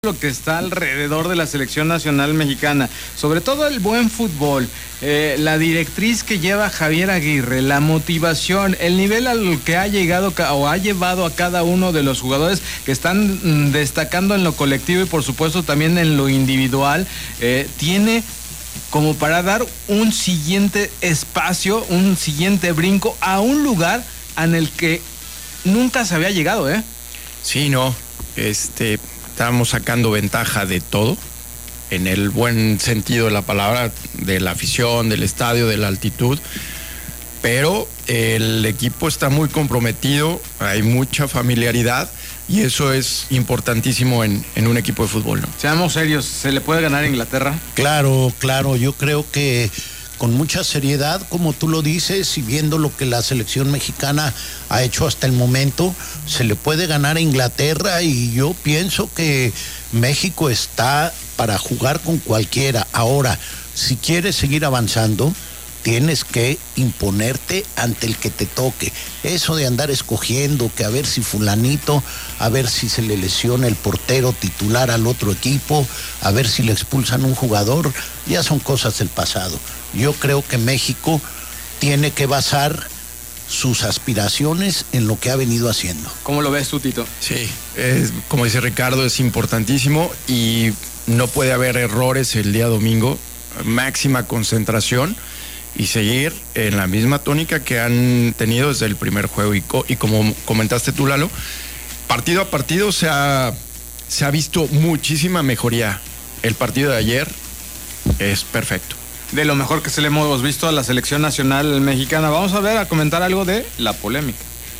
Lo que está alrededor de la selección nacional mexicana, sobre todo el buen fútbol, la directriz que lleva Javier Aguirre, la motivación, el nivel al que ha llegado o ha llevado a cada uno de los jugadores que están destacando en lo colectivo y por supuesto también en lo individual, tiene como para dar un siguiente espacio, un siguiente brinco a un lugar en el que nunca se había llegado, ¿eh? Sí, no, estábamos sacando ventaja de todo, en el buen sentido de la palabra, de la afición, del estadio, de la altitud, pero el equipo está muy comprometido, hay mucha familiaridad y eso es importantísimo en un equipo de fútbol, ¿no? Seamos serios, ¿se le puede ganar a Inglaterra? Claro, yo creo que con mucha seriedad, como tú lo dices, y viendo lo que la selección mexicana ha hecho hasta el momento, se le puede ganar a Inglaterra y yo pienso que México está para jugar con cualquiera. Ahora, si quieres seguir avanzando, tienes que imponerte ante el que te toque. Eso de andar escogiendo que a ver si fulanito, a ver si se le lesiona el portero titular al otro equipo, a ver si le expulsan un jugador, ya son cosas del pasado. Yo creo que México tiene que basar sus aspiraciones en lo que ha venido haciendo. ¿Cómo lo ves tú, Tito? Sí, como dice Ricardo, es importantísimo y no puede haber errores el día domingo, máxima concentración y seguir en la misma tónica que han tenido desde el primer juego y como comentaste tú, Lalo, partido a partido se ha visto muchísima mejoría. El partido de ayer es perfecto. De lo mejor que se le hemos visto a la selección nacional mexicana. Vamos a comentar algo de la polémica.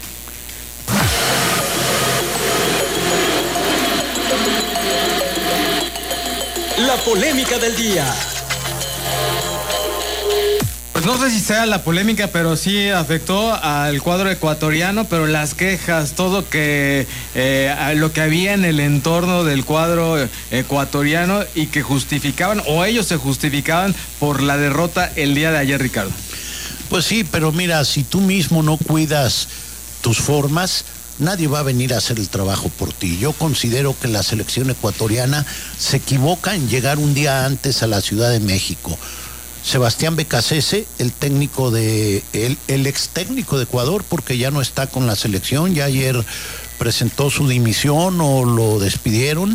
La polémica del día. Pues no sé si sea la polémica, pero sí afectó al cuadro ecuatoriano, pero las quejas, todo lo que había en el entorno del cuadro ecuatoriano y que justificaban, o ellos se justificaban por la derrota el día de ayer, Ricardo. Pues sí, pero mira, si tú mismo no cuidas tus formas, nadie va a venir a hacer el trabajo por ti. Yo considero que la selección ecuatoriana se equivoca en llegar un día antes a la Ciudad de México. Sebastián Becasese, el ex técnico de Ecuador, porque ya no está con la selección, ya ayer presentó su dimisión o lo despidieron,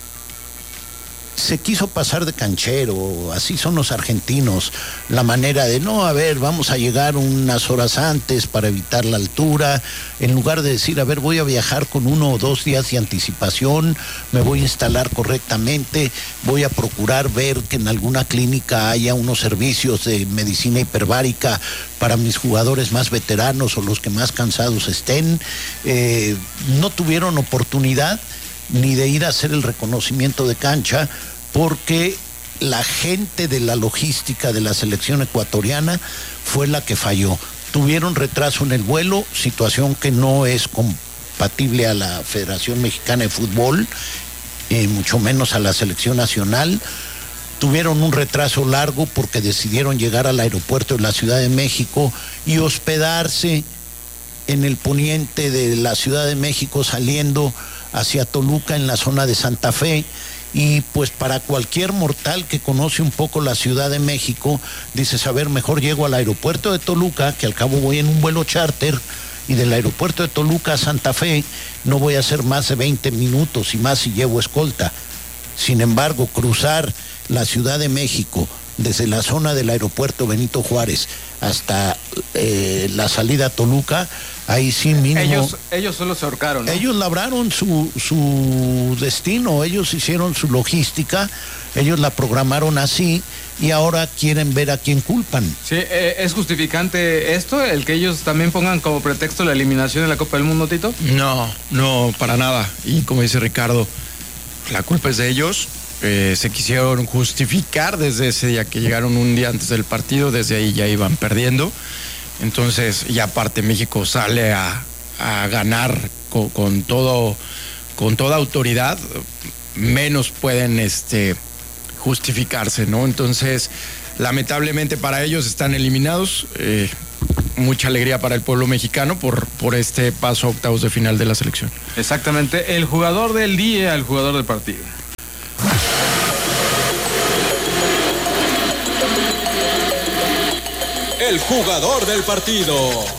se quiso pasar de canchero. Así son los argentinos, la manera de vamos a llegar unas horas antes para evitar la altura, en lugar de decir, voy a viajar con 1 o 2 días de anticipación, me voy a instalar correctamente, voy a procurar ver que en alguna clínica haya unos servicios de medicina hiperbárica para mis jugadores más veteranos o los que más cansados estén. No tuvieron oportunidad ni de ir a hacer el reconocimiento de cancha, porque la gente de la logística de la selección ecuatoriana fue la que falló. Tuvieron retraso en el vuelo, situación que no es compatible a la Federación Mexicana de Fútbol, mucho menos a la selección nacional. Tuvieron un retraso largo porque decidieron llegar al aeropuerto de la Ciudad de México y hospedarse en el poniente de la Ciudad de México, saliendo hacia Toluca en la zona de Santa Fe. Y pues para cualquier mortal que conoce un poco la Ciudad de México, dices, mejor llego al aeropuerto de Toluca, que al cabo voy en un vuelo charter, y del aeropuerto de Toluca a Santa Fe no voy a hacer más de 20 minutos y más si llevo escolta. Sin embargo, cruzar la Ciudad de México desde la zona del aeropuerto Benito Juárez hasta la salida a Toluca, ahí sí mínimo. Ellos solo se ahorcaron, ¿no? Ellos labraron su destino, ellos hicieron su logística, ellos la programaron así y ahora quieren ver a quién culpan. Sí, ¿es justificante esto, el que ellos también pongan como pretexto la eliminación en la Copa del Mundo, Tito? No, para nada. Y como dice Ricardo, la culpa es de ellos. Se quisieron justificar desde ese día que llegaron un día antes del partido, desde ahí ya iban perdiendo. Entonces, y aparte México sale a ganar con toda autoridad, menos pueden justificarse, ¿no? Entonces, lamentablemente para ellos están eliminados. Mucha alegría para el pueblo mexicano por este paso a octavos de final de la selección. Exactamente, el jugador del día, el jugador del partido. el jugador del partido.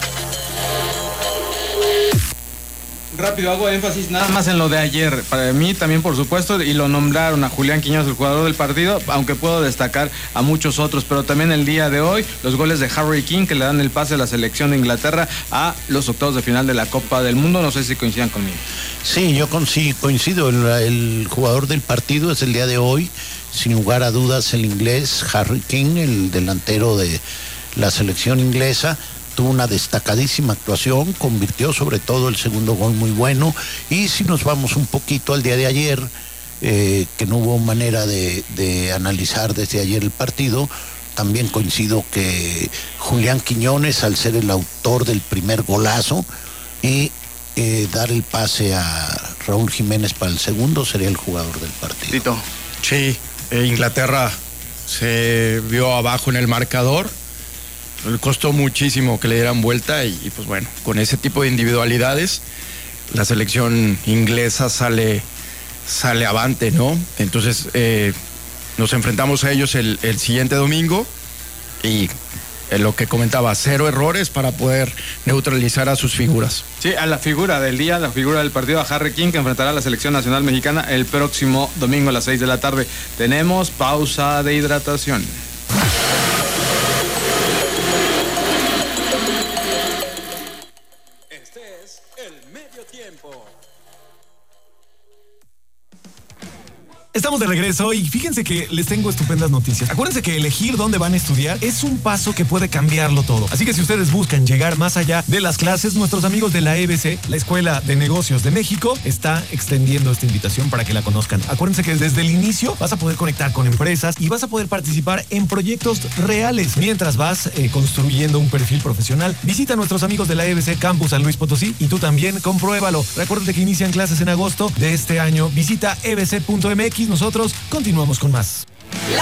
Rápido, hago énfasis nada más en lo de ayer. Para mí también, por supuesto, y lo nombraron a Julián Quiñones, el jugador del partido, aunque puedo destacar a muchos otros. Pero también el día de hoy, los goles de Harry Kane, que le dan el pase a la selección de Inglaterra a los octavos de final de la Copa del Mundo. No sé si coincidan conmigo. Sí, yo coincido. El jugador del partido es el día de hoy, sin lugar a dudas, el inglés Harry Kane, el delantero de la selección inglesa. Tuvo una destacadísima actuación, convirtió sobre todo el segundo gol muy bueno. Y si nos vamos un poquito al día de ayer, que no hubo manera de analizar desde ayer el partido, también coincido que Julián Quiñones, al ser el autor del primer golazo y dar el pase a Raúl Jiménez para el segundo, sería el jugador del partido. Tito. Sí, Inglaterra se vio abajo en el marcador. Le costó muchísimo que le dieran vuelta y pues bueno, con ese tipo de individualidades la selección inglesa sale avante, ¿no? Entonces nos enfrentamos a ellos el siguiente domingo y lo que comentaba, 0 errores para poder neutralizar a sus figuras. Sí, a la figura del día, la figura del partido, a Harry Kane, que enfrentará a la selección nacional mexicana el próximo domingo a las 6 de la tarde. Tenemos pausa de hidratación. Estamos de regreso y fíjense que les tengo estupendas noticias. Acuérdense que elegir dónde van a estudiar es un paso que puede cambiarlo todo. Así que si ustedes buscan llegar más allá de las clases, nuestros amigos de la EBC, la Escuela de Negocios de México, está extendiendo esta invitación para que la conozcan. Acuérdense que desde el inicio vas a poder conectar con empresas y vas a poder participar en proyectos reales mientras vas construyendo un perfil profesional. Visita a nuestros amigos de la EBC Campus San Luis Potosí y tú también compruébalo. Recuérdate que inician clases en agosto de este año. Visita ebc.mx. Nosotros continuamos con más.